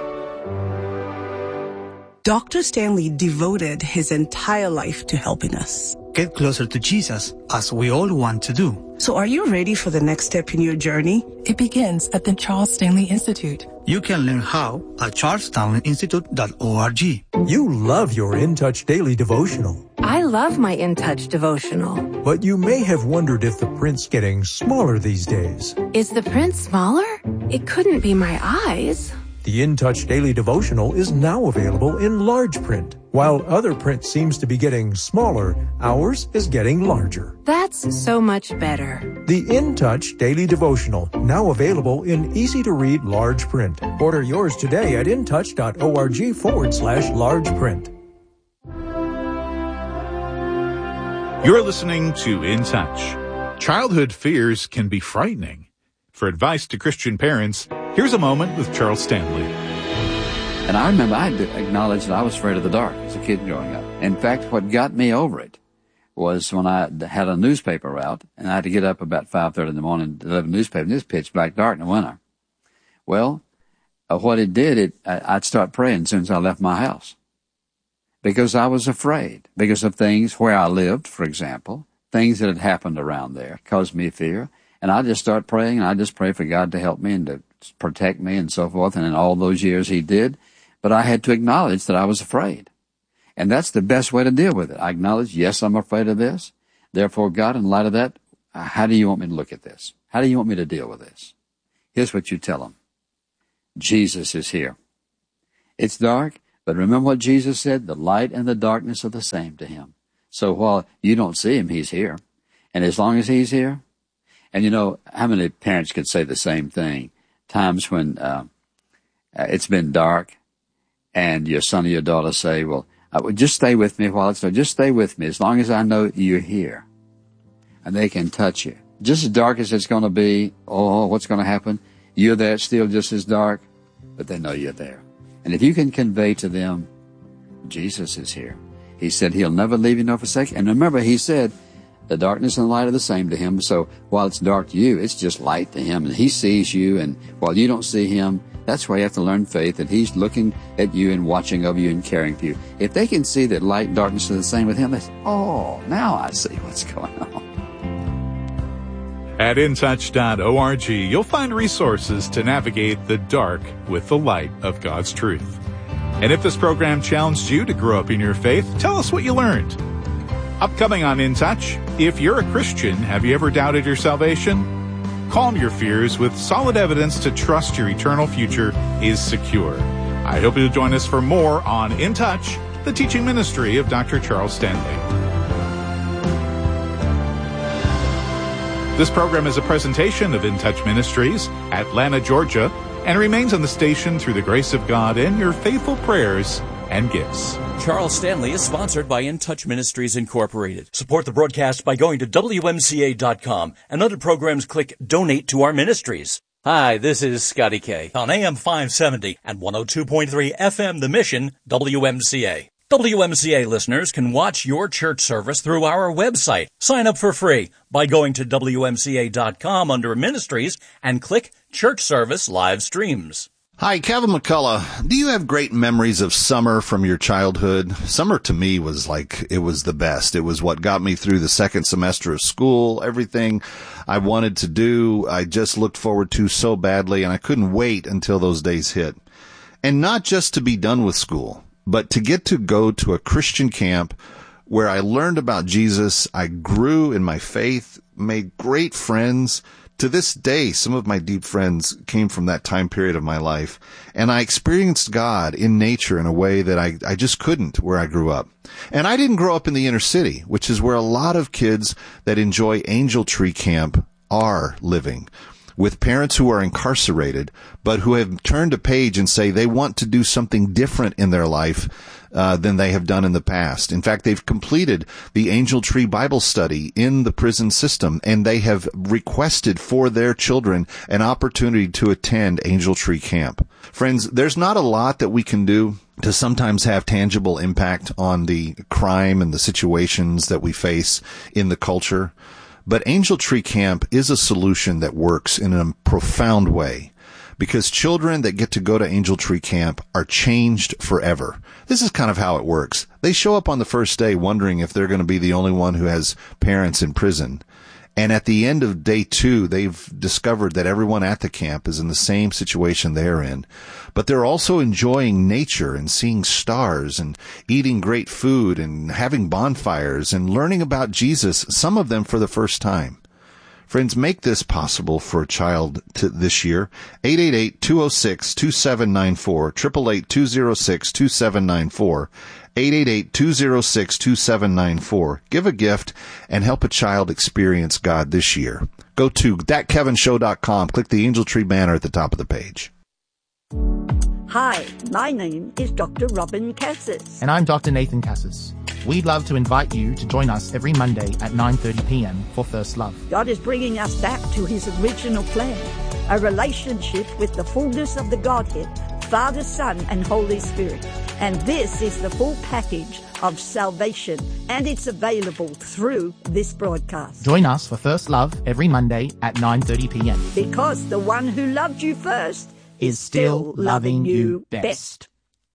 Doctor Stanley devoted his entire life to helping us get closer to Jesus, as we all want to do. So are you ready for the next step in your journey? It begins at the Charles Stanley Institute. You can learn how at charles stanley institute dot org. You love your In Touch Daily Devotional. I love my In Touch devotional. But you may have wondered if the print's getting smaller these days. Is the print smaller? It couldn't be my eyes. The In Touch Daily Devotional is now available in large print. While other print seems to be getting smaller, ours is getting larger. That's so much better. The In Touch Daily Devotional, now available in easy-to-read large print. Order yours today at in touch dot org forward slash large print. You're listening to In Touch. Childhood fears can be frightening. For advice to Christian parents, here's a moment with Charles Stanley. And I remember I had to acknowledge that I was afraid of the dark as a kid growing up. In fact, what got me over it was when I had a newspaper route, and I had to get up about five thirty in the morning to deliver a newspaper, and it's pitch black dark in the winter. Well, uh, what it did, it I, I'd start praying as soon as I left my house. Because I was afraid, because of things where I lived, for example, things that had happened around there caused me fear. And I just start praying, and I just pray for God to help me and to protect me and so forth. And in all those years He did. But I had to acknowledge that I was afraid. And that's the best way to deal with it. I acknowledge, yes, I'm afraid of this. Therefore, God, in light of that, how do you want me to look at this? How do you want me to deal with this? Here's what you tell them. Jesus is here. It's dark, but remember what Jesus said? The light and the darkness are the same to him. So while you don't see him, he's here. And as long as he's here, and you know, how many parents could say the same thing? Times when uh, it's been dark and your son or your daughter say, well, I would just stay with me while it's dark. Just stay with me as long as I know you're here. And they can touch you. Just as dark as it's going to be, oh, what's going to happen? You're there, it's still just as dark, but they know you're there. And if you can convey to them, Jesus is here. He said he'll never leave you nor forsake you. And remember, he said, the darkness and the light are the same to him. So while it's dark to you, it's just light to him. And he sees you, and while you don't see him, that's why you have to learn faith, that he's looking at you and watching over you and caring for you. If they can see that light and darkness are the same with him, they say, oh, now I see what's going on. At in touch dot org, you'll find resources to navigate the dark with the light of God's truth. And if this program challenged you to grow up in your faith, tell us what you learned. Upcoming on In Touch, if you're a Christian, have you ever doubted your salvation? Calm your fears with solid evidence to trust your eternal future is secure. I hope you'll join us for more on In Touch, the teaching ministry of Doctor Charles Stanley. This program is a presentation of In Touch Ministries, Atlanta, Georgia, and remains on the station through the grace of God and your faithful prayers and gifts. Charles Stanley is sponsored by In Touch Ministries Incorporated. Support the broadcast by going to W M C A dot com, and under programs click Donate to our ministries. Hi, this is Scotty K on A M five seventy and one oh two point three F M The Mission, W M C A. W M C A listeners can watch your church service through our website. Sign up for free by going to W M C A dot com under Ministries and click Church Service Live Streams. Hi, Kevin McCullough. Do you have great memories of summer from your childhood? Summer to me was like, it was the best. It was what got me through the second semester of school. Everything I wanted to do, I just looked forward to so badly, and I couldn't wait until those days hit. And not just to be done with school, but to get to go to a Christian camp where I learned about Jesus. I grew in my faith, made great friends. To this day, some of my deep friends came from that time period of my life, and I experienced God in nature in a way that I, I just couldn't where I grew up. And I didn't grow up in the inner city, which is where a lot of kids that enjoy Angel Tree Camp are living, with parents who are incarcerated, but who have turned a page and say they want to do something different in their life uh, than they have done in the past. In fact, they've completed the Angel Tree Bible study in the prison system, and they have requested for their children an opportunity to attend Angel Tree Camp. Friends, there's not a lot that we can do to sometimes have tangible impact on the crime and the situations that we face in the culture. But Angel Tree Camp is a solution that works in a profound way, because children that get to go to Angel Tree Camp are changed forever. This is kind of how it works. They show up on the first day wondering if they're going to be the only one who has parents in prison. And at the end of day two, they've discovered that everyone at the camp is in the same situation they're in. But they're also enjoying nature and seeing stars and eating great food and having bonfires and learning about Jesus, some of them for the first time. Friends, make this possible for a child to this year. eight eight eight, two oh six, two seven nine four, eight eight eight, two oh six, two seven nine four, eight eight eight, two oh six, two seven nine four. Give a gift and help a child experience God this year. Go to that kevin show dot com. Click the Angel Tree banner at the top of the page. Hi, my name is Doctor Robin Cassis. And I'm Doctor Nathan Cassis. We'd love to invite you to join us every Monday at nine thirty p.m. for First Love. God is bringing us back to his original plan, a relationship with the fullness of the Godhead, Father, Son, and Holy Spirit. And this is the full package of salvation, and it's available through this broadcast. Join us for First Love every Monday at nine thirty p.m. Because the one who loved you first is still loving you best.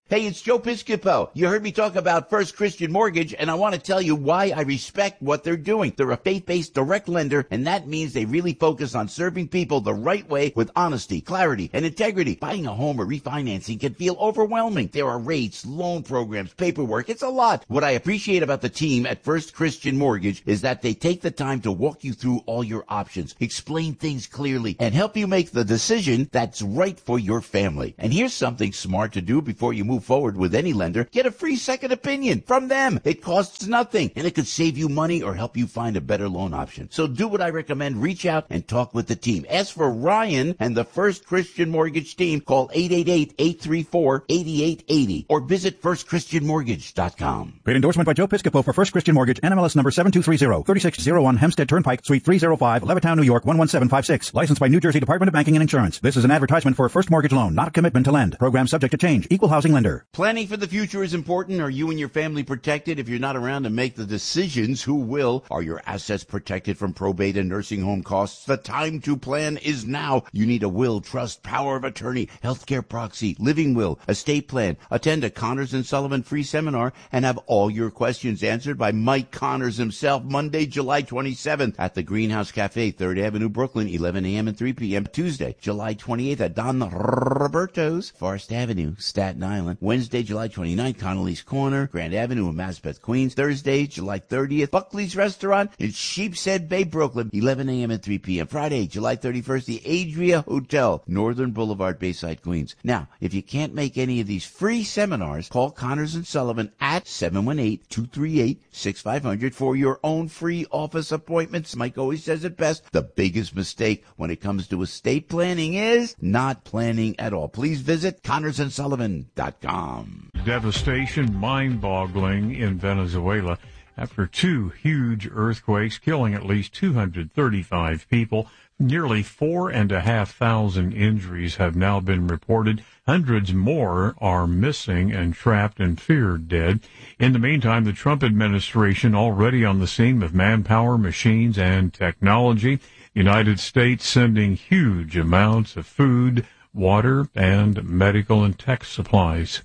Hey, it's Joe Piscopo. You heard me talk about First Christian Mortgage, and I want to tell you why I respect what they're doing. They're a faith-based direct lender, and that means they really focus on serving people the right way with honesty, clarity, and integrity. Buying a home or refinancing can feel overwhelming. There are rates, loan programs, paperwork. It's a lot. What I appreciate about the team at First Christian Mortgage is that they take the time to walk you through all your options, explain things clearly, and help you make the decision that's right for your family. And here's something smart to do before you move forward with any lender. Get a free second opinion from them. It costs nothing, and it could save you money or help you find a better loan option. So do what I recommend. Reach out and talk with the team. Ask for Ryan and the First Christian Mortgage team. Call eight eight eight, eight three four, eight eight eight zero or visit first christian mortgage dot com. Paid endorsement by Joe Piscopo for First Christian Mortgage, N M L S number seven two three zero, three six zero one Hempstead Turnpike, Suite three oh five, Levittown, New York, one one seven five six. Licensed by New Jersey Department of Banking and Insurance. This is an advertisement for a first mortgage loan, not a commitment to lend. Program subject to change. Equal housing lender. Planning for the future is important. Are you and your family protected? If you're not around to make the decisions, who will? Are your assets protected from probate and nursing home costs? The time to plan is now. You need a will, trust, power of attorney, healthcare proxy, living will, estate plan. Attend a Connors and Sullivan free seminar and have all your questions answered by Mike Connors himself, Monday, July twenty-seventh at the Greenhouse Cafe, third Avenue, Brooklyn, eleven a.m. and three p.m. Tuesday, July twenty-eighth at Don Roberto's, Forest Avenue, Staten Island. Wednesday, July twenty-ninth, Connolly's Corner, Grand Avenue in Maspeth, Queens. Thursday, July thirtieth, Buckley's Restaurant in Sheepshead Bay, Brooklyn, eleven a.m. and three p.m. Friday, July thirty-first, the Adria Hotel, Northern Boulevard, Bayside, Queens. Now, if you can't make any of these free seminars, call Connors and Sullivan at seven one eight, two three eight, six five zero zero for your own free office appointments. Mike always says it best. The biggest mistake when it comes to estate planning is not planning at all. Please visit connors and sullivan dot com. Devastation mind-boggling in Venezuela after two huge earthquakes killing at least two hundred thirty-five people. Nearly four and a half thousand injuries have now been reported. Hundreds more are missing and trapped and feared dead. In the meantime, the Trump administration already on the scene with manpower, machines, and technology. United States sending huge amounts of food, water, and medical and tech supplies.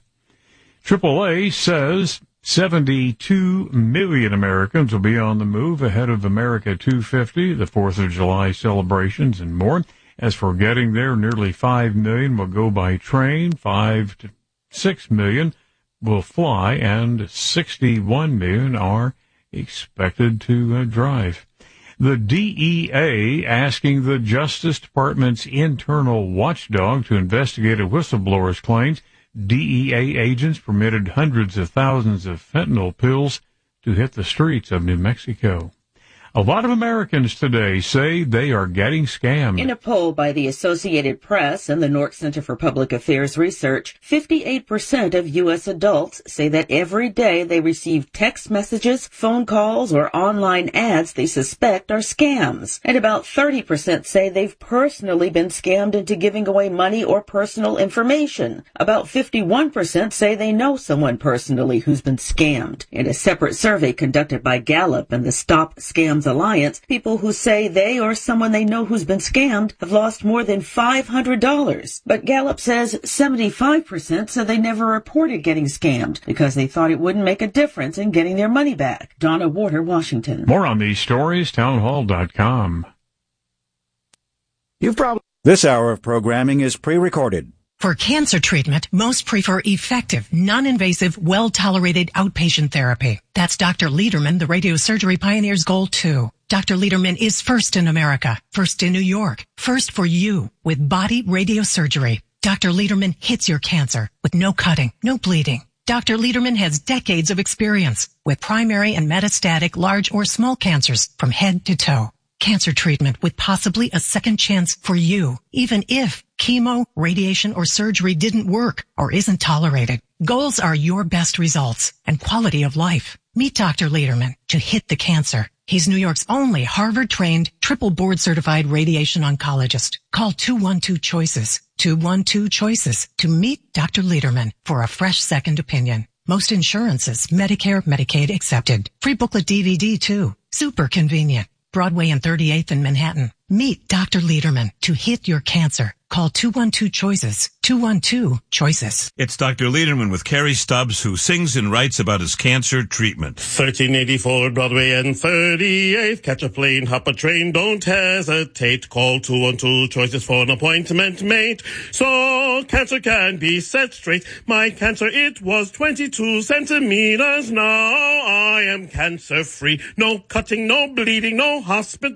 triple A says seventy-two million Americans will be on the move ahead of America two fifty, the fourth of July celebrations, and more. As for getting there, nearly five million will go by train, five to six million will fly, and sixty-one million are expected to uh, drive. The D E A asking the Justice Department's internal watchdog to investigate a whistleblower's claims D E A agents permitted hundreds of thousands of fentanyl pills to hit the streets of New Mexico. A lot of Americans today say they are getting scammed. In a poll by the Associated Press and the Nork Center for Public Affairs Research, fifty-eight percent of U S adults say that every day they receive text messages, phone calls, or online ads they suspect are scams. And about thirty percent say they've personally been scammed into giving away money or personal information. About fifty-one percent say they know someone personally who's been scammed. In a separate survey conducted by Gallup and the Stop Scams Alliance, people who say they or someone they know who's been scammed have lost more than five hundred dollars. But Gallup says seventy-five percent said they never reported getting scammed because they thought it wouldn't make a difference in getting their money back. Donna Warder, Washington. More on these stories, townhall dot com. You've probably... This hour of programming is pre-recorded. For cancer treatment, most prefer effective, non-invasive, well-tolerated outpatient therapy. That's Doctor Lederman, the radiosurgery pioneer's goal, too. Doctor Lederman is first in America, first in New York, first for you with body radiosurgery. Doctor Lederman hits your cancer with no cutting, no bleeding. Doctor Lederman has decades of experience with primary and metastatic large or small cancers from head to toe. Cancer treatment with possibly a second chance for you, even if chemo, radiation, or surgery didn't work or isn't tolerated. Goals are your best results and quality of life. Meet Doctor Lederman to hit the cancer. He's New York's only Harvard-trained, triple board-certified radiation oncologist. Call two one two CHOICES, two one two CHOICES to meet Doctor Lederman for a fresh second opinion. Most insurances, Medicare, Medicaid accepted. Free booklet D V D too. Super convenient. Broadway and thirty-eighth in Manhattan. Meet Doctor Lederman to hit your cancer. Call two one two choices, two one two choices. It's Doctor Lederman with Carrie Stubbs, who sings and writes about his cancer treatment. thirteen eighty-four Broadway and thirty-eighth. Catch a plane, hop a train, don't hesitate. Call two one two choices for an appointment made. So cancer can be set straight. My cancer, it was twenty-two centimeters. Now I am cancer free. No cutting, no bleeding, no hospital.